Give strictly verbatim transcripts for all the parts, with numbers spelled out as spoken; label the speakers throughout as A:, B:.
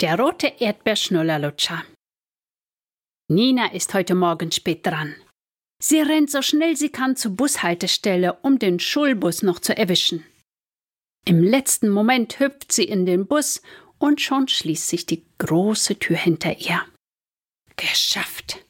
A: Der rote Erdbeerschnullerlutscher. Nina ist heute Morgen spät dran. Sie rennt so schnell sie kann zur Bushaltestelle, um den Schulbus noch zu erwischen. Im letzten Moment hüpft sie in den Bus und schon schließt sich die große Tür hinter ihr. Geschafft!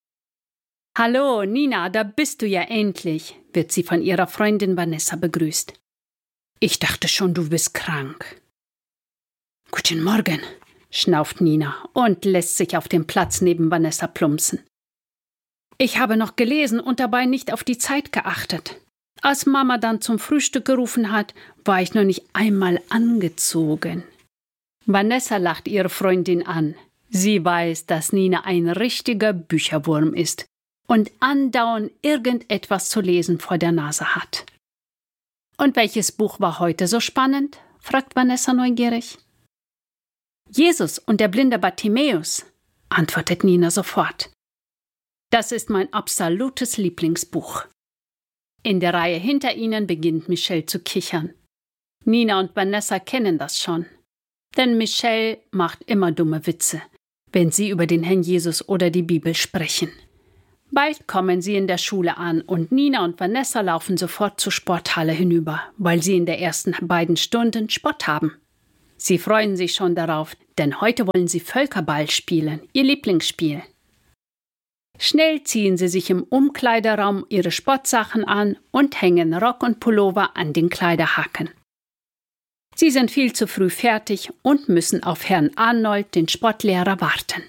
A: »Hallo, Nina, da bist du ja endlich«, wird sie von ihrer Freundin Vanessa begrüßt. »Ich dachte schon, du bist krank.« »Guten Morgen«, schnauft Nina und lässt sich auf dem Platz neben Vanessa plumpsen. »Ich habe noch gelesen und dabei nicht auf die Zeit geachtet. Als Mama dann zum Frühstück gerufen hat, war ich noch nicht einmal angezogen.« Vanessa lacht ihre Freundin an. Sie weiß, dass Nina ein richtiger Bücherwurm ist und andauernd irgendetwas zu lesen vor der Nase hat. »Und welches Buch war heute so spannend?« fragt Vanessa neugierig. »Jesus und der blinde Bartimäus«, antwortet Nina sofort. »Das ist mein absolutes Lieblingsbuch.« In der Reihe hinter ihnen beginnt Michelle zu kichern. Nina und Vanessa kennen das schon. Denn Michelle macht immer dumme Witze, wenn sie über den Herrn Jesus oder die Bibel sprechen. Bald kommen sie in der Schule an und Nina und Vanessa laufen sofort zur Sporthalle hinüber, weil sie in der ersten beiden Stunden Sport haben. Sie freuen sich schon darauf, denn heute wollen sie Völkerball spielen, ihr Lieblingsspiel. Schnell ziehen sie sich im Umkleideraum ihre Sportsachen an und hängen Rock und Pullover an den Kleiderhaken. Sie sind viel zu früh fertig und müssen auf Herrn Arnold, den Sportlehrer, warten.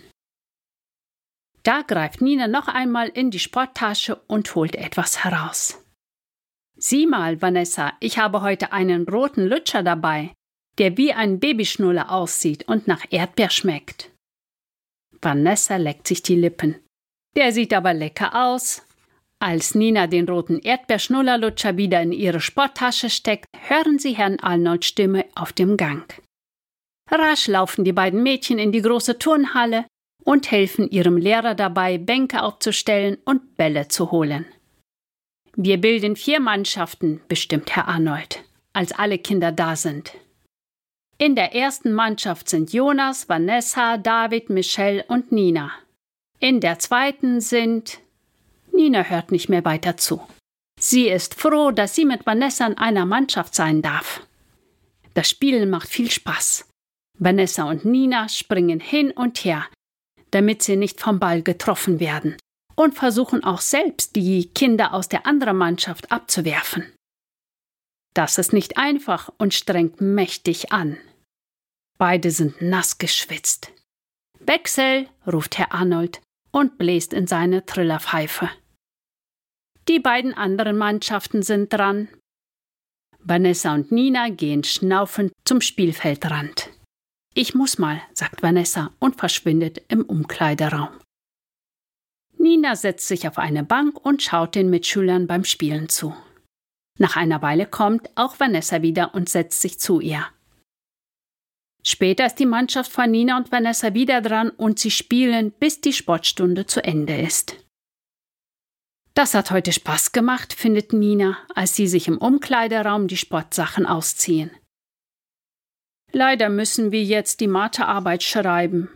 A: Da greift Nina noch einmal in die Sporttasche und holt etwas heraus. »Sieh mal, Vanessa, ich habe heute einen roten Lutscher dabei, der wie ein Babyschnuller aussieht und nach Erdbeer schmeckt.« Vanessa leckt sich die Lippen. Der sieht aber lecker aus. Als Nina den roten Erdbeerschnullerlutscher wieder in ihre Sporttasche steckt, hören sie Herrn Arnolds Stimme auf dem Gang. Rasch laufen die beiden Mädchen in die große Turnhalle und helfen ihrem Lehrer dabei, Bänke aufzustellen und Bälle zu holen. »Wir bilden vier Mannschaften«, bestimmt Herr Arnold, als alle Kinder da sind. In der ersten Mannschaft sind Jonas, Vanessa, David, Michelle und Nina. In der zweiten sind... Nina hört nicht mehr weiter zu. Sie ist froh, dass sie mit Vanessa in einer Mannschaft sein darf. Das Spielen macht viel Spaß. Vanessa und Nina springen hin und her, damit sie nicht vom Ball getroffen werden, und versuchen auch selbst, die Kinder aus der anderen Mannschaft abzuwerfen. Das ist nicht einfach und strengt mächtig an. Beide sind nass geschwitzt. »Wechsel«, ruft Herr Arnold und bläst in seine Trillerpfeife. Die beiden anderen Mannschaften sind dran. Vanessa und Nina gehen schnaufend zum Spielfeldrand. »Ich muss mal«, sagt Vanessa und verschwindet im Umkleideraum. Nina setzt sich auf eine Bank und schaut den Mitschülern beim Spielen zu. Nach einer Weile kommt auch Vanessa wieder und setzt sich zu ihr. Später ist die Mannschaft von Nina und Vanessa wieder dran und sie spielen, bis die Sportstunde zu Ende ist. Das hat heute Spaß gemacht, findet Nina, als sie sich im Umkleideraum die Sportsachen ausziehen. Leider müssen wir jetzt die Mathearbeit schreiben.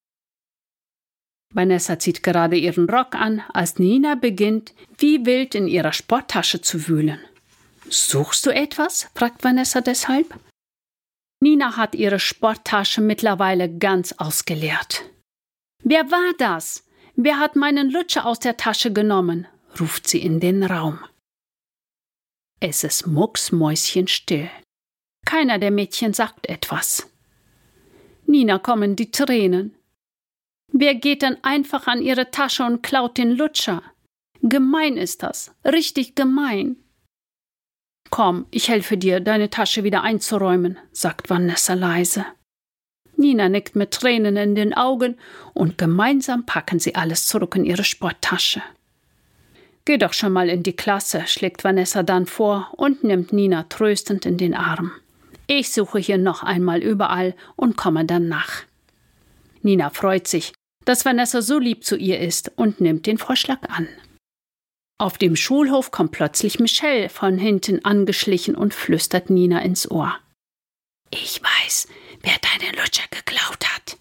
A: Vanessa zieht gerade ihren Rock an, als Nina beginnt, wie wild in ihrer Sporttasche zu wühlen. »Suchst du etwas?« fragt Vanessa deshalb. Nina hat ihre Sporttasche mittlerweile ganz ausgeleert. »Wer war das? Wer hat meinen Lutscher aus der Tasche genommen?« ruft sie in den Raum. Es ist mucksmäuschenstill. Keiner der Mädchen sagt etwas. Nina kommen die Tränen. Wer geht denn einfach an ihre Tasche und klaut den Lutscher? Gemein ist das, richtig gemein. »Komm, ich helfe dir, deine Tasche wieder einzuräumen«, sagt Vanessa leise. Nina nickt mit Tränen in den Augen und gemeinsam packen sie alles zurück in ihre Sporttasche. »Geh doch schon mal in die Klasse«, schlägt Vanessa dann vor und nimmt Nina tröstend in den Arm. »Ich suche hier noch einmal überall und komme dann nach.« Nina freut sich, dass Vanessa so lieb zu ihr ist und nimmt den Vorschlag an. Auf dem Schulhof kommt plötzlich Michelle von hinten angeschlichen und flüstert Nina ins Ohr. »Ich weiß, wer deinen Lutscher geklaut hat.«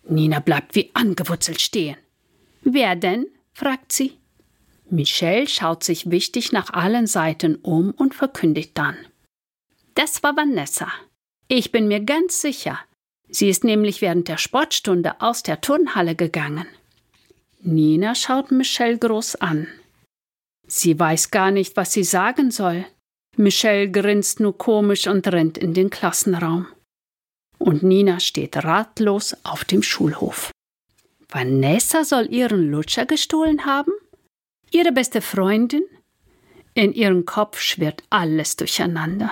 A: Nina bleibt wie angewurzelt stehen. »Wer denn?« fragt sie. Michelle schaut sich wichtig nach allen Seiten um und verkündigt dann. »Das war Vanessa. Ich bin mir ganz sicher. Sie ist nämlich während der Sportstunde aus der Turnhalle gegangen.« Nina schaut Michelle groß an. Sie weiß gar nicht, was sie sagen soll. Michelle grinst nur komisch und rennt in den Klassenraum. Und Nina steht ratlos auf dem Schulhof. Vanessa soll ihren Lutscher gestohlen haben? Ihre beste Freundin? In ihrem Kopf schwirrt alles durcheinander.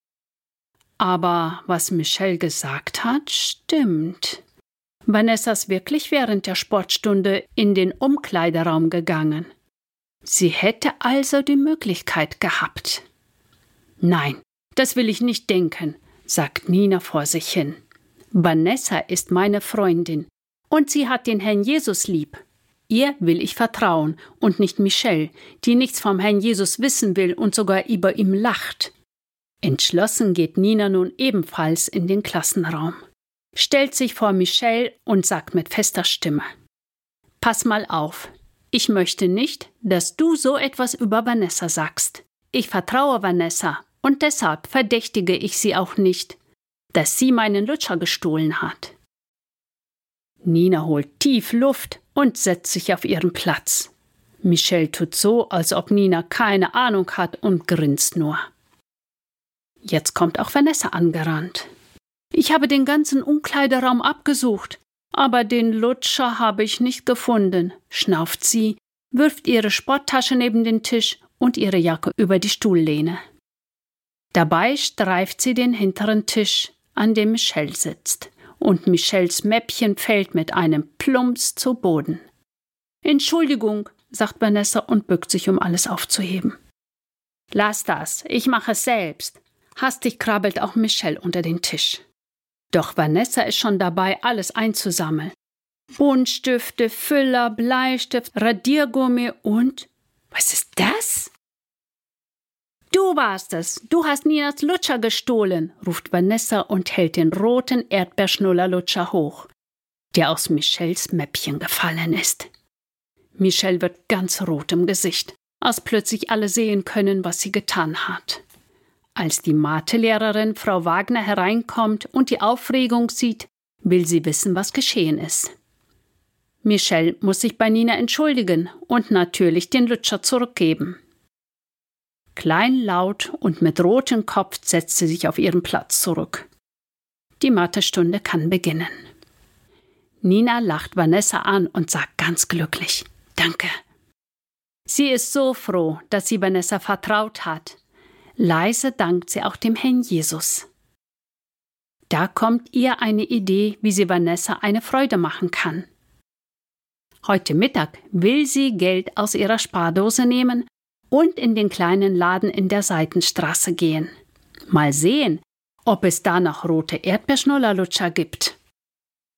A: Aber was Michelle gesagt hat, stimmt. Vanessa ist wirklich während der Sportstunde in den Umkleideraum gegangen. Sie hätte also die Möglichkeit gehabt. »Nein, das will ich nicht denken«, sagt Nina vor sich hin. »Vanessa ist meine Freundin und sie hat den Herrn Jesus lieb. Ihr will ich vertrauen und nicht Michelle, die nichts vom Herrn Jesus wissen will und sogar über ihm lacht.« Entschlossen geht Nina nun ebenfalls in den Klassenraum, stellt sich vor Michelle und sagt mit fester Stimme: »Pass mal auf, ich möchte nicht, dass du so etwas über Vanessa sagst. Ich vertraue Vanessa und deshalb verdächtige ich sie auch nicht, dass sie meinen Lutscher gestohlen hat.« Nina holt tief Luft und setzt sich auf ihren Platz. Michelle tut so, als ob Nina keine Ahnung hat und grinst nur. Jetzt kommt auch Vanessa angerannt. »Ich habe den ganzen Umkleideraum abgesucht, aber den Lutscher habe ich nicht gefunden«, schnauft sie, wirft ihre Sporttasche neben den Tisch und ihre Jacke über die Stuhllehne. Dabei streift sie den hinteren Tisch, an dem Michelle sitzt, und Michelles Mäppchen fällt mit einem Plumps zu Boden. »Entschuldigung«, sagt Vanessa und bückt sich, um alles aufzuheben. »Lass das, ich mache es selbst.« Hastig krabbelt auch Michelle unter den Tisch. Doch Vanessa ist schon dabei, alles einzusammeln. Buntstifte, Füller, Bleistift, Radiergummi und... Was ist das? »Du warst es! Du hast Ninas Lutscher gestohlen«, ruft Vanessa und hält den roten Erdbeerschnuller-Lutscher hoch, der aus Michelles Mäppchen gefallen ist. Michelle wird ganz rot im Gesicht, als plötzlich alle sehen können, was sie getan hat. Als die Mathelehrerin Frau Wagner hereinkommt und die Aufregung sieht, will sie wissen, was geschehen ist. Michelle muss sich bei Nina entschuldigen und natürlich den Lutscher zurückgeben. Kleinlaut und mit rotem Kopf setzt sie sich auf ihren Platz zurück. Die Mathestunde kann beginnen. Nina lacht Vanessa an und sagt ganz glücklich: »Danke.« Sie ist so froh, dass sie Vanessa vertraut hat. Leise dankt sie auch dem Herrn Jesus. Da kommt ihr eine Idee, wie sie Vanessa eine Freude machen kann. Heute Mittag will sie Geld aus ihrer Spardose nehmen und in den kleinen Laden in der Seitenstraße gehen. Mal sehen, ob es da noch rote Erdbeerschnullerlutscher gibt.